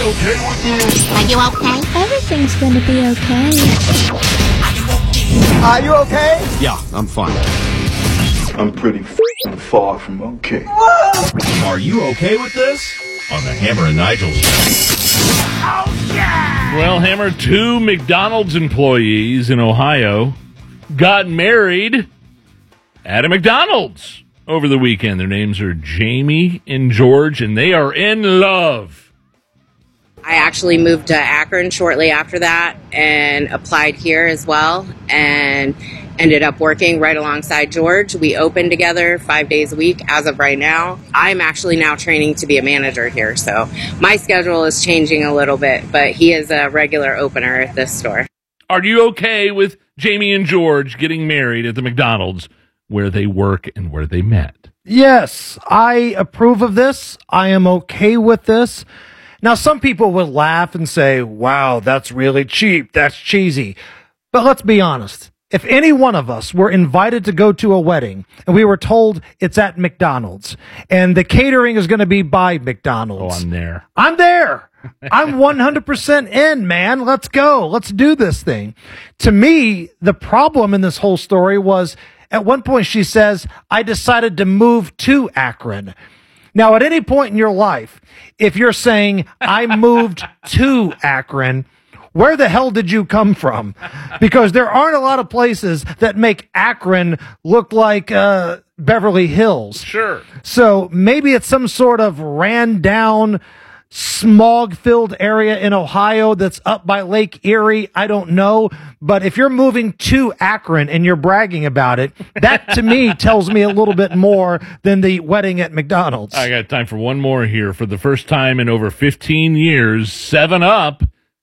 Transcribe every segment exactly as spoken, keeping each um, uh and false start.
okay with this? Are you okay? Everything's gonna be okay. Are you okay? Yeah, I'm fine. I'm pretty f***ing far from okay. Are you okay with this? On the Hammer and Nigel show. Oh, yeah! Well, Hammer, two McDonald's employees in Ohio got married at a McDonald's over the weekend. Their names are Jamie and George, and they are in love. I actually moved to Akron shortly after that and applied here as well and ended up working right alongside George. We opened together five days a week as of right now. I'm actually now training to be a manager here, so my schedule is changing a little bit, but he is a regular opener at this store. Are you okay with Jamie and George getting married at the McDonald's where they work and where they met? Yes, I approve of this. I am okay with this. Now, some people would laugh and say, wow, that's really cheap. That's cheesy. But let's be honest. If any one of us were invited to go to a wedding and we were told it's at McDonald's and the catering is going to be by McDonald's. Oh, I'm there. I'm there. I'm one hundred percent in, man. Let's go. Let's do this thing. To me, the problem in this whole story was at one point she says, I decided to move to Akron. Now, at any point in your life, if you're saying, I moved to Akron, where the hell did you come from? Because there aren't a lot of places that make Akron look like uh, Beverly Hills. Sure. So maybe it's some sort of ran down, smog-filled area in Ohio that's up by Lake Erie. I don't know. But if you're moving to Akron and you're bragging about it, that to me tells me a little bit more than the wedding at McDonald's. I got time for one more here. For the first time in over fifteen years, seven up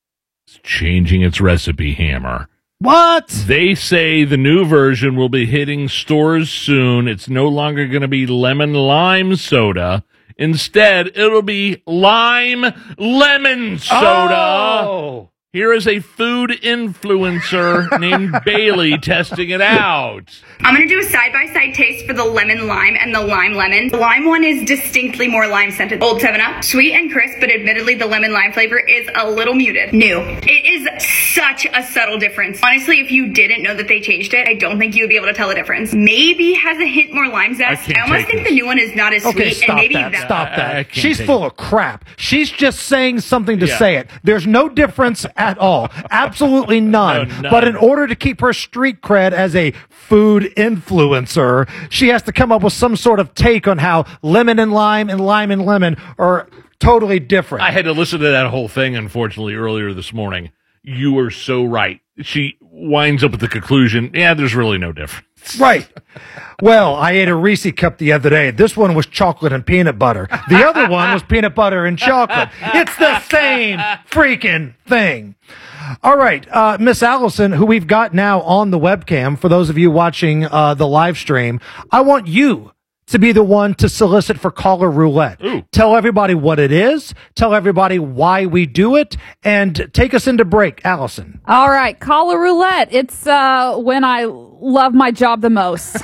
is changing its recipe, Hammer. What? They say the new version will be hitting stores soon. It's no longer going to be lemon lime soda. Instead, it'll be lime lemon soda. Oh. Here is a food influencer named Bailey testing it out. I'm going to do a side-by-side taste for the lemon lime and the lime lemon. The lime one is distinctly more lime scented. Old seven up, sweet and crisp, but admittedly the lemon lime flavor is a little muted. New. It is such a subtle difference. Honestly, if you didn't know that they changed it, I don't think you would be able to tell the difference. Maybe has a hint more lime zest. I, I almost think this. The new one is not as okay, sweet. Stop and maybe that. that. Stop that. She's take full it. of crap. She's just saying something to Yeah. say it. There's no difference at all. Absolutely none. No, none. But in order to keep her street cred as a food influencer, she has to come up with some sort of take on how lemon and lime and lime and lemon are totally different. I had to listen to that whole thing, unfortunately, earlier this morning. You are so right. She winds up with the conclusion, yeah, there's really no difference. Right. Well, I ate a Reese cup the other day. This one was chocolate and peanut butter. The other one was peanut butter and chocolate. It's the same freaking thing. All right, uh, Miss Allison, who we've got now on the webcam, for those of you watching uh, the live stream, I want you to be the one to solicit for caller roulette. Ooh. Tell everybody what it is, tell everybody why we do it, and take us into break, Allison. All right, caller roulette. It's uh, when I love my job the most.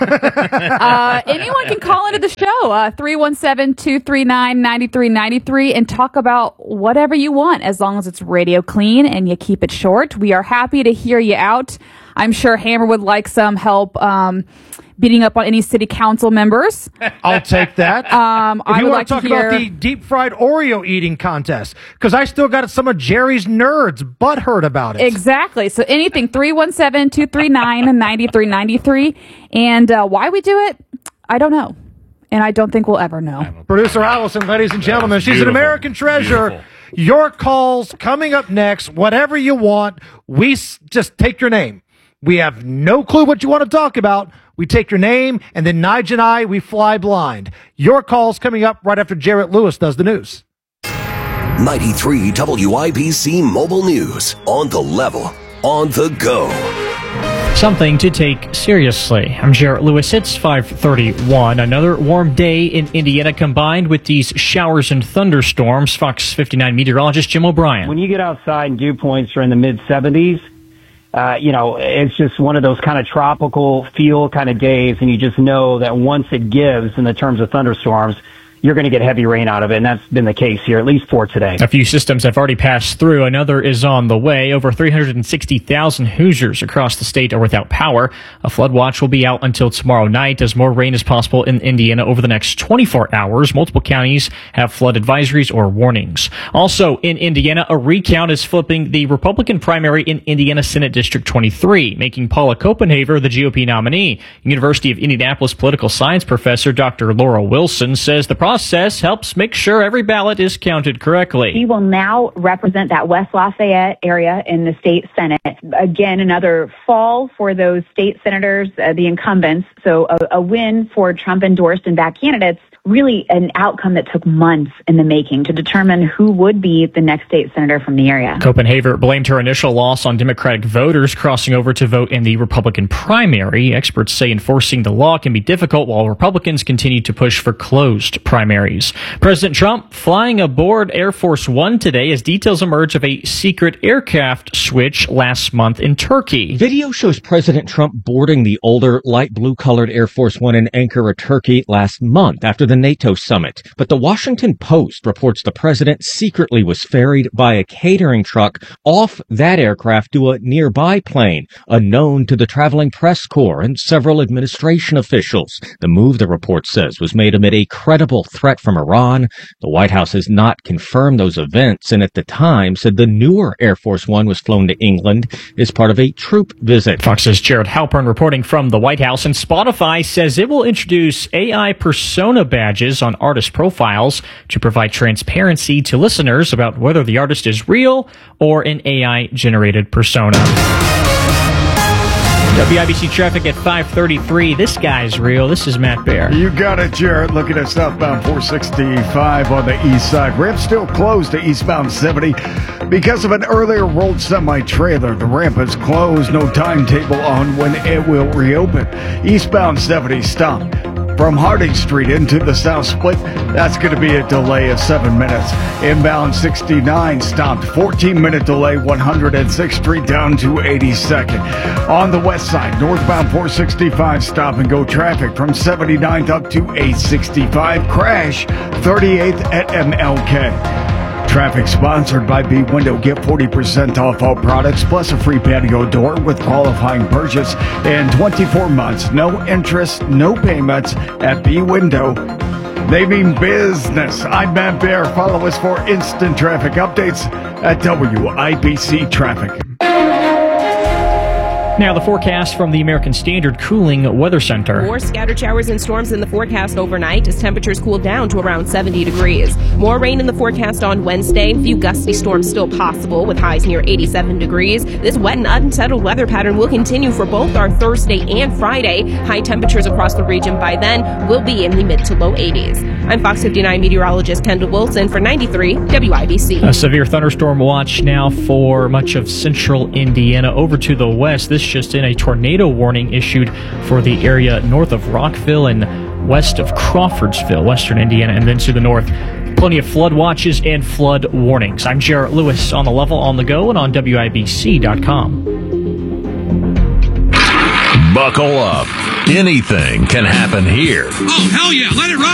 uh, anyone can call into the show, uh, three one seven, two three nine, nine three nine three, and talk about whatever you want, as long as it's radio clean and you keep it short. We are happy to hear you out. I'm sure Hammer would like some help um, beating up on any city council members. I'll take that. Um, if I you would want like to talk to hear... about the deep fried Oreo eating contest, because I still got some of Jerry's nerds butthurt about it. Exactly. So anything, three one seven, two three nine, nine three nine three. And uh, why we do it, I don't know. And I don't think we'll ever know. Producer Allison, ladies and gentlemen, she's beautiful. an American treasure. Beautiful. Your calls coming up next, whatever you want. We s- just take your name. We have no clue what you want to talk about. We take your name, and then Nige and I, we fly blind. Your call's coming up right after Jarrett Lewis does the news. ninety-three W I B C Mobile News. On the level. On the go. Something to take seriously. I'm Jarrett Lewis. It's five thirty-one. Another warm day in Indiana combined with these showers and thunderstorms. Fox fifty-nine meteorologist Jim O'Brien. When you get outside and dew points are in the mid seventies, uh, you know, it's just one of those kind of tropical feel kind of days, and you just know that once it gives in the terms of thunderstorms, you're going to get heavy rain out of it, and that's been the case here, at least for today. A few systems have already passed through. Another is on the way. Over three hundred sixty thousand Hoosiers across the state are without power. A flood watch will be out until tomorrow night as more rain is possible in Indiana over the next twenty-four hours. Multiple counties have flood advisories or warnings. Also in Indiana, a recount is flipping the Republican primary in Indiana Senate District twenty-three, making Paula Copenhaver the G O P nominee. University of Indianapolis political science professor Doctor Laura Wilson says the process helps make sure every ballot is counted correctly. He will now represent that West Lafayette area in the state Senate. Again, another fall for those state senators, uh, the incumbents. So a, a win for Trump endorsed and backed candidates. Really an outcome that took months in the making to determine who would be the next state senator from the area. Copenhaver blamed her initial loss on Democratic voters crossing over to vote in the Republican primary. Experts say enforcing the law can be difficult while Republicans continue to push for closed primaries. President Trump flying aboard Air Force One today as details emerge of a secret aircraft switch last month in Turkey. Video shows President Trump boarding the older, light blue-colored Air Force One in Ankara, Turkey last month after the NATO summit. But the Washington Post reports the president secretly was ferried by a catering truck off that aircraft to a nearby plane, unknown to the traveling press corps and several administration officials. The move, the report says, was made amid a credible threat from Iran. The White House has not confirmed those events and at the time said the newer Air Force One was flown to England as part of a troop visit. Fox's Jared Halpern reporting from the White House, and Spotify says it will introduce A I persona badges on artist profiles to provide transparency to listeners about whether the artist is real or an A I-generated persona. W I B C traffic at five thirty-three. This guy's real. This is Matt Bear. You got it, Jared. Looking at southbound four sixty-five on the east side. Ramp still closed to eastbound seventy because of an earlier rolled semi-trailer. The ramp is closed. No timetable on when it will reopen. Eastbound seventy stopped from Harding Street into the south split. That's going to be a delay of seven minutes. Inbound sixty-nine stopped. fourteen minute delay, one hundred sixth Street down to eighty-second. On the west side, northbound four sixty-five stop and go traffic from seventy-ninth up to eight sixty-five. Crash thirty-eighth at M L K. Traffic sponsored by B Window. Get forty percent off all products plus a free patio door with qualifying purchase in twenty-four months. No interest, no payments at B Window. They mean business. I'm Matt Bear. Follow us for instant traffic updates at W I B C Traffic. Now the forecast from the American Standard Cooling Weather Center. More scattered showers and storms in the forecast overnight as temperatures cool down to around seventy degrees. More rain in the forecast on Wednesday. Few gusty storms still possible with highs near eighty-seven degrees. This wet and unsettled weather pattern will continue for both our Thursday and Friday. High temperatures across the region by then will be in the mid to low eighties. I'm Fox fifty-nine meteorologist Kendall Wilson for ninety-three W I B C. A severe thunderstorm watch now for much of central Indiana. Over to the west, this just in, a tornado warning issued for the area north of Rockville and west of Crawfordsville, western Indiana, and then to the north. Plenty of flood watches and flood warnings. I'm Jarrett Lewis on the level, on the go, and on W I B C dot com. Buckle up. Anything can happen here. Oh, hell yeah. Let it ride.